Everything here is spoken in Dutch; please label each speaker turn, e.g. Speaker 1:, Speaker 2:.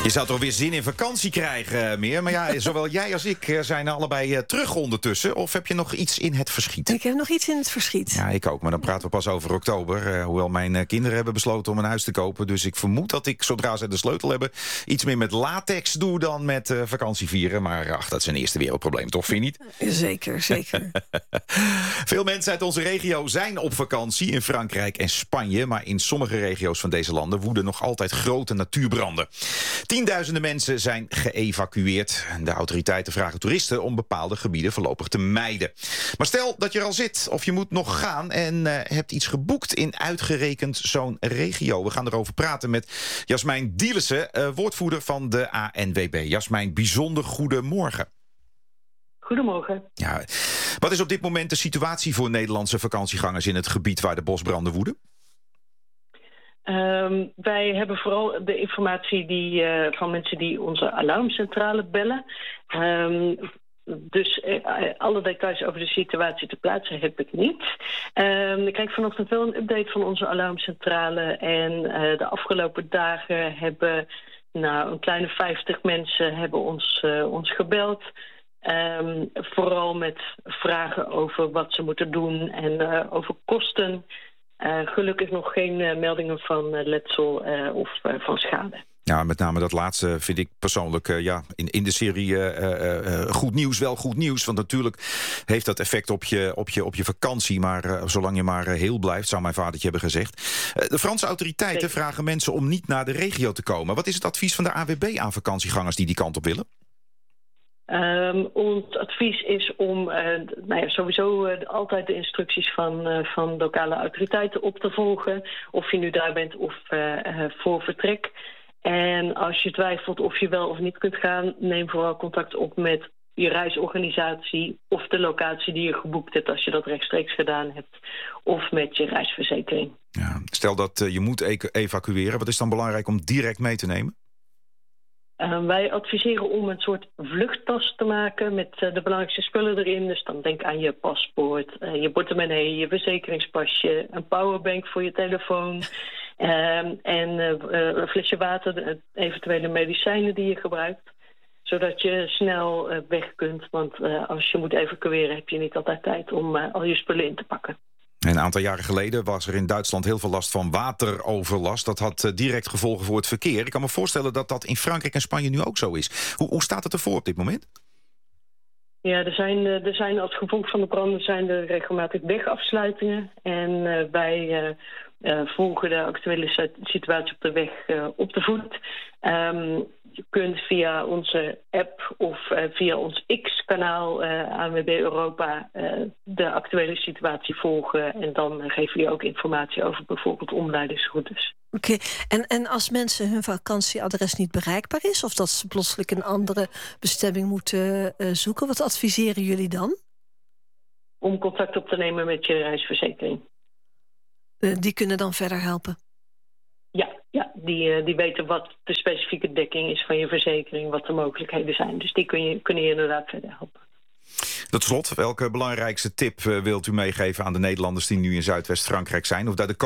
Speaker 1: Je zou toch weer zin in vakantie krijgen, Meer. Maar ja, zowel jij als ik zijn allebei terug ondertussen. Of heb je nog iets in het verschiet?
Speaker 2: Ik heb nog iets in het verschiet.
Speaker 1: Ja, ik ook. Maar dan praten we pas over oktober. Hoewel mijn kinderen hebben besloten om een huis te kopen. Dus ik vermoed dat ik, zodra ze de sleutel hebben, iets meer met latex doe dan met vakantie vieren. Maar ach, dat is een eerste wereldprobleem, toch, vind je niet?
Speaker 2: Zeker, zeker.
Speaker 1: Veel mensen uit onze regio zijn op vakantie in Frankrijk en Spanje. Maar in sommige regio's van deze landen woeden nog altijd grote natuurbranden. Tienduizenden mensen zijn geëvacueerd. De autoriteiten vragen toeristen om bepaalde gebieden voorlopig te mijden. Maar stel dat je er al zit of je moet nog gaan en hebt iets geboekt in uitgerekend zo'n regio. We gaan erover praten met Jasmijn Dielissen, woordvoerder van de ANWB. Jasmijn, bijzonder goedemorgen.
Speaker 3: Goedemorgen.
Speaker 1: Ja, wat is op dit moment de situatie voor Nederlandse vakantiegangers in het gebied waar de bosbranden woeden?
Speaker 3: Wij hebben vooral de informatie van mensen die onze alarmcentrale bellen. Dus alle details over de situatie ter plaatse heb ik niet. Ik krijg vanochtend wel een update van onze alarmcentrale. En de afgelopen dagen hebben een kleine 50 mensen hebben ons gebeld. Vooral met vragen over wat ze moeten doen en over kosten. Gelukkig nog geen meldingen van letsel of van schade.
Speaker 1: Ja, met name dat laatste vind ik persoonlijk in de serie goed nieuws, wel goed nieuws. Want natuurlijk heeft dat effect op je vakantie. Maar zolang je maar heel blijft, zou mijn vadertje hebben gezegd. De Franse autoriteiten vragen mensen om niet naar de regio te komen. Wat is het advies van de AWB aan vakantiegangers die kant op willen?
Speaker 3: Ons advies is om sowieso altijd de instructies van lokale autoriteiten op te volgen. Of je nu daar bent of voor vertrek. En als je twijfelt of je wel of niet kunt gaan, neem vooral contact op met je reisorganisatie of de locatie die je geboekt hebt als je dat rechtstreeks gedaan hebt. Of met je reisverzekering.
Speaker 1: Ja, stel dat je moet evacueren. Wat is dan belangrijk om direct mee te nemen?
Speaker 3: Wij adviseren om een soort vluchttas te maken met de belangrijkste spullen erin. Dus dan denk aan je paspoort, je portemonnee, je verzekeringspasje, een powerbank voor je telefoon en een flesje water, eventuele medicijnen die je gebruikt. Zodat je snel weg kunt, want als je moet evacueren heb je niet altijd tijd om al je spullen in te pakken.
Speaker 1: Een aantal jaren geleden was er in Duitsland heel veel last van wateroverlast. Dat had direct gevolgen voor het verkeer. Ik kan me voorstellen dat dat in Frankrijk en Spanje nu ook zo is. Hoe staat het ervoor op dit moment?
Speaker 3: Ja, er zijn als gevolg van de branden zijn er regelmatig wegafsluitingen. En wij volgen de actuele situatie op de weg op de voet. Je kunt via onze app of via ons X-kanaal ANWB Europa de actuele situatie volgen. En dan geven we je ook informatie over bijvoorbeeld omleidingsroutes.
Speaker 2: Oké. En als mensen hun vakantieadres niet bereikbaar is, of dat ze plotseling een andere bestemming moeten zoeken, wat adviseren jullie dan?
Speaker 3: Om contact op te nemen met je reisverzekering.
Speaker 2: Die kunnen dan verder helpen?
Speaker 3: Ja, die weten wat de specifieke dekking is van je verzekering, wat de mogelijkheden zijn. Dus die kunnen je inderdaad verder helpen.
Speaker 1: Tot slot, welke belangrijkste tip wilt u meegeven aan de Nederlanders die nu in Zuidwest-Frankrijk zijn? Of daar de